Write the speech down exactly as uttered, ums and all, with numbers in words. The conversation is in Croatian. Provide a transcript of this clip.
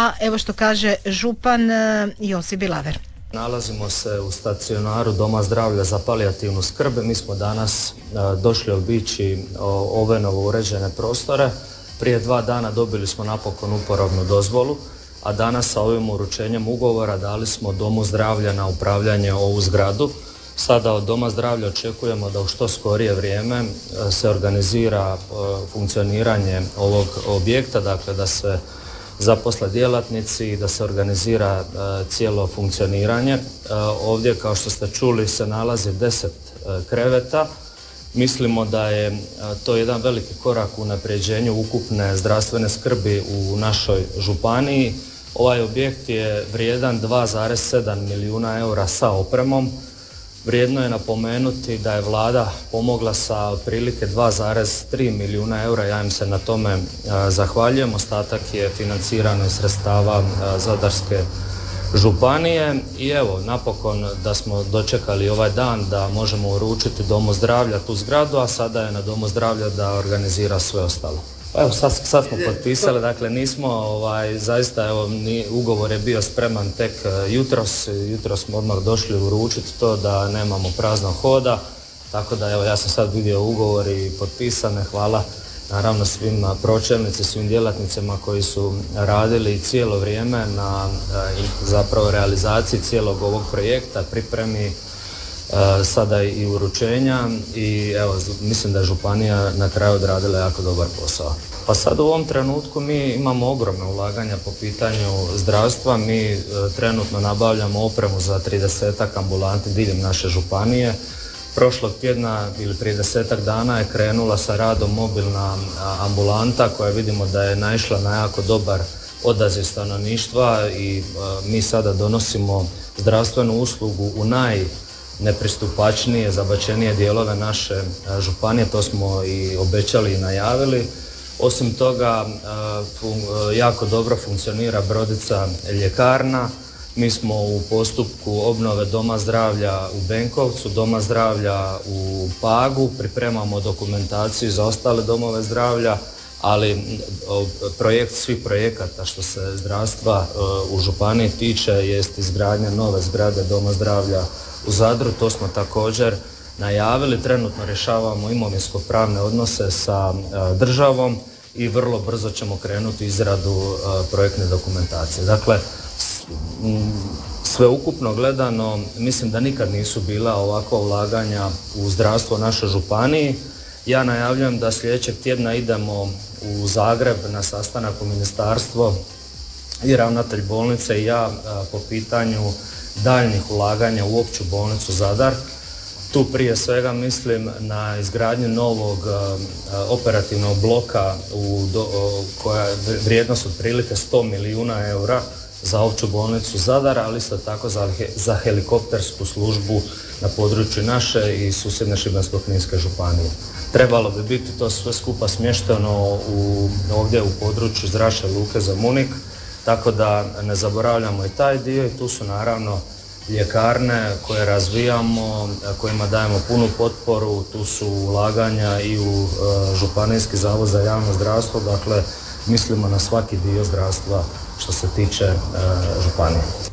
a evo što kaže župan Josip Bilaver. Nalazimo se u stacionaru Doma zdravlja za palijativnu skrb. Mi smo danas došli obići ove novo uređene prostore. Prije dva dana dobili smo napokon uporabnu dozvolu, a danas sa ovim uručenjem ugovora dali smo Domu zdravlja na upravljanje ovu zgradu. Sada od Doma zdravlja očekujemo da u što skorije vrijeme se organizira funkcioniranje ovog objekta, dakle da se zaposle djelatnici i da se organizira cijelo funkcioniranje. Ovdje, kao što ste čuli, se nalazi deset kreveta. Mislimo da je to jedan veliki korak u unapređenju ukupne zdravstvene skrbi u našoj županiji. Ovaj objekt je vrijedan dva zarez sedam milijuna eura sa opremom. Vrijedno je napomenuti da je vlada pomogla sa otprilike dva zarez tri milijuna eura, ja im se na tome zahvaljujem. Ostatak je financiran iz sredstava Zadarske županije i evo, napokon da smo dočekali ovaj dan da možemo uručiti Domu zdravlja tu zgradu, a sada je na Domu zdravlja da organizira sve ostalo. Pa evo, sad, sad smo potpisali, dakle nismo, ovaj, zaista, evo, ni, ugovor je bio spreman tek jutros, jutros smo odmah došli uručiti to da nemamo praznog hoda, tako da evo, ja sam sad vidio ugovor i potpisane, hvala naravno svim pročelnici, svim djelatnicima koji su radili cijelo vrijeme na zapravo realizaciji cijelog ovog projekta, pripremi sada i uručenja i evo, mislim da je županija na kraju odradila jako dobar posao. Pa sad u ovom trenutku mi imamo ogromne ulaganja po pitanju zdravstva. Mi e, trenutno nabavljamo opremu za tridesetak ambulanti diljem naše županije. Prošlog tjedna ili prije desetak dana je krenula sa radom mobilna ambulanta koja vidimo da je naišla na jako dobar odaziv stanovništva i e, mi sada donosimo zdravstvenu uslugu u naj nepristupačnije, zabačenije dijelove naše županije, to smo i obećali i najavili. Osim toga, jako dobro funkcionira brodica ljekarna. Mi smo u postupku obnove Doma zdravlja u Benkovcu, Doma zdravlja u Pagu, pripremamo dokumentaciju za ostale domove zdravlja, ali projekt svih projekata što se zdravstva u županiji tiče jest izgradnja nove zgrade Doma zdravlja u Zadru. To smo također najavili, trenutno rješavamo imovinsko-pravne odnose sa državom i vrlo brzo ćemo krenuti izradu projektne dokumentacije. Dakle, sveukupno gledano, mislim da nikad nisu bila ovakva ulaganja u zdravstvo u našoj županiji. Ja najavljujem da sljedećeg tjedna idemo u Zagreb na sastanak u ministarstvo i ravnatelj bolnice i ja po pitanju daljnjih ulaganja u opću bolnicu Zadar. Tu prije svega mislim na izgradnju novog operativnog bloka u do, koja je vrijednost otprilike sto milijuna eura za opću bolnicu Zadar, ali isto tako za, za helikoptersku službu na području naše i susjedne Šibensko-kninske županije. Trebalo bi biti to sve skupa smješteno u, ovdje u području zračne luke Zemunik, tako da ne zaboravljamo i taj dio i tu su naravno ljekarne koje razvijamo, kojima dajemo punu potporu, tu su ulaganja i u e, Županijski zavod za javno zdravstvo, dakle mislimo na svaki dio zdravstva što se tiče e, županije.